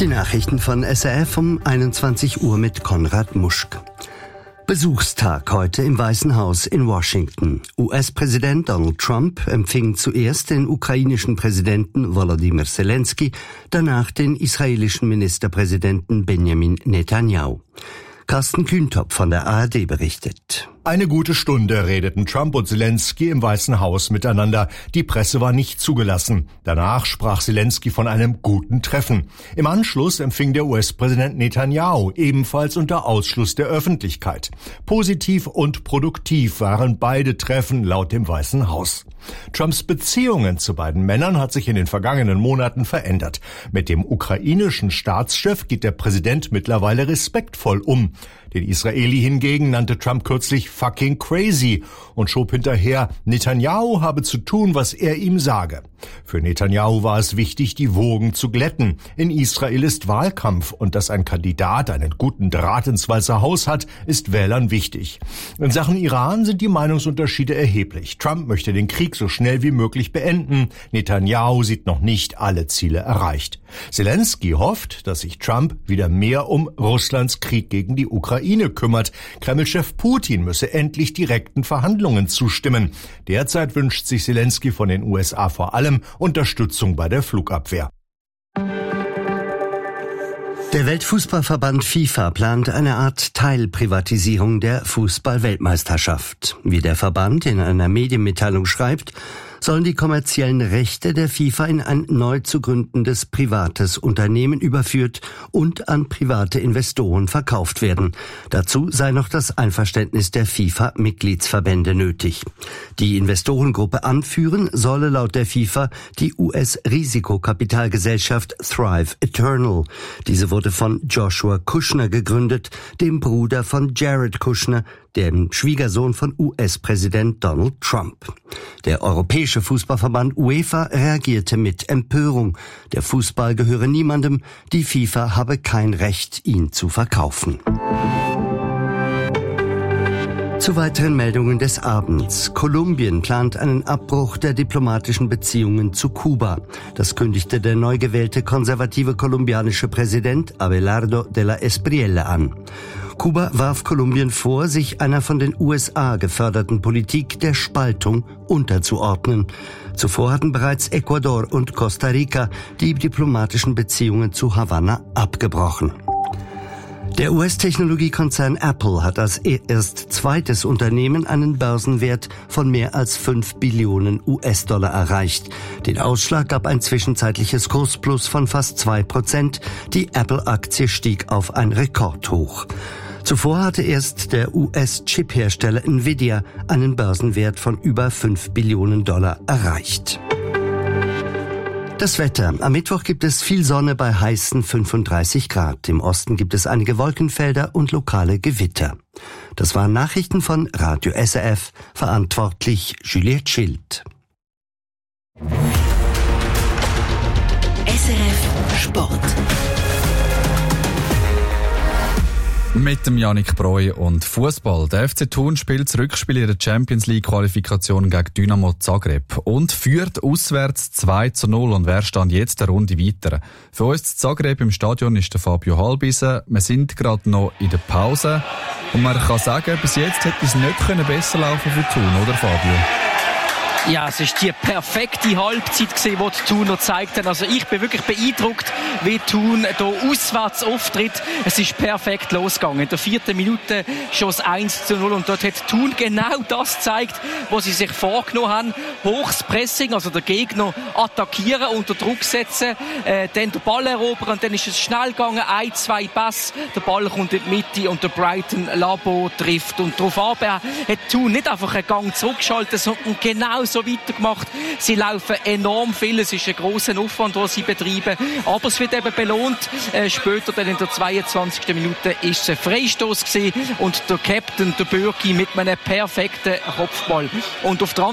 Die Nachrichten von SRF um 21 Uhr mit Konrad Muschk. Besuchstag heute im Weißen Haus in Washington. US-Präsident Donald Trump empfing zuerst den ukrainischen Präsidenten Volodymyr Zelensky, danach den israelischen Ministerpräsidenten Benjamin Netanyahu. Carsten Kühntop von der ARD berichtet. Eine gute Stunde redeten Trump und Zelensky im Weißen Haus miteinander. Die Presse war nicht zugelassen. Danach sprach Zelensky von einem guten Treffen. Im Anschluss empfing der US-Präsident Netanyahu, ebenfalls unter Ausschluss der Öffentlichkeit. Positiv und produktiv waren beide Treffen laut dem Weißen Haus. Trumps Beziehungen zu beiden Männern hat sich in den vergangenen Monaten verändert. Mit dem ukrainischen Staatschef geht der Präsident mittlerweile respektvoll um. Den Israeli hingegen nannte Trump kürzlich fucking crazy und schob hinterher, Netanyahu habe zu tun, was er ihm sage. Für Netanyahu war es wichtig, die Wogen zu glätten. In Israel ist Wahlkampf und dass ein Kandidat einen guten Draht ins Weiße Haus hat, ist Wählern wichtig. In Sachen Iran sind die Meinungsunterschiede erheblich. Trump möchte den Krieg so schnell wie möglich beenden. Netanyahu sieht noch nicht alle Ziele erreicht. Zelensky hofft, dass sich Trump wieder mehr um Russlands Krieg gegen die Ukraine kümmert. Kreml-Chef Putin müsse endlich direkten Verhandlungen zustimmen. Derzeit wünscht sich Zelensky von den USA vor allem Unterstützung bei der Flugabwehr. Der Weltfußballverband FIFA plant eine Art Teilprivatisierung der Fußball-Weltmeisterschaft. Wie der Verband in einer Medienmitteilung schreibt, sollen die kommerziellen Rechte der FIFA in ein neu zu gründendes privates Unternehmen überführt und an private Investoren verkauft werden. Dazu sei noch das Einverständnis der FIFA-Mitgliedsverbände nötig. Die Investorengruppe anführen solle laut der FIFA die US-Risikokapitalgesellschaft Thrive Eternal. Diese wurde von Joshua Kushner gegründet, dem Bruder von Jared Kushner, dem Schwiegersohn von US-Präsident Donald Trump. Der Europäische Fußballverband UEFA reagierte mit Empörung. Der Fußball gehöre niemandem, die FIFA habe kein Recht, ihn zu verkaufen. Zu weiteren Meldungen des Abends. Kolumbien plant einen Abbruch der diplomatischen Beziehungen zu Kuba. Das kündigte der neu gewählte konservative kolumbianische Präsident Abelardo de la Espriella an. Kuba warf Kolumbien vor, sich einer von den USA geförderten Politik der Spaltung unterzuordnen. Zuvor hatten bereits Ecuador und Costa Rica die diplomatischen Beziehungen zu Havanna abgebrochen. Der US-Technologiekonzern Apple hat als erst zweites Unternehmen einen Börsenwert von mehr als 5 Billionen US-Dollar erreicht. Den Ausschlag gab ein zwischenzeitliches Kursplus von fast 2%. Die Apple-Aktie stieg auf ein Rekordhoch. Zuvor hatte erst der US-Chip-Hersteller Nvidia einen Börsenwert von über 5 Billionen Dollar erreicht. Das Wetter. Am Mittwoch gibt es viel Sonne bei heißen 35 Grad. Im Osten gibt es einige Wolkenfelder und lokale Gewitter. Das waren Nachrichten von Radio SRF, verantwortlich Juliette Schild. SRF Sport. Mit dem Yannick Breu und Fußball. Der FC Thun spielt das Rückspiel in der Champions League Qualifikation gegen Dynamo Zagreb und führt auswärts 2-0. Und wer stand jetzt eine Runde weiter? Für uns in Zagreb im Stadion ist der Fabio Halbisen. Wir sind gerade noch in der Pause und man kann sagen, bis jetzt hätte es nicht besser laufen für Thun, oder Fabio? Ja, es ist die perfekte Halbzeit gewesen, die die Thuner gezeigt haben. Also ich bin wirklich beeindruckt, wie Thun hier auswärts auftritt. Es ist perfekt losgegangen. In der 4. Minute schoss 1-0 und dort hat Thun genau das gezeigt, was sie sich vorgenommen haben. Hochs Pressing, also der Gegner attackieren, unter Druck setzen, dann den Ball erobern und dann ist es schnell gegangen, 1-2 Pass, der Ball kommt in die Mitte und der Brighton Labo trifft. Und darauf hat Thun nicht einfach einen Gang zurückgeschaltet, sondern genau so weitergemacht. Sie laufen enorm viel. Es ist ein grosser Aufwand, den sie betreiben. Aber es wird eben belohnt. Später, dann in der 22. Minute, ist es ein Freistoß gewesen und der Captain, der Bürki, mit einem perfekten Kopfball. Und auf der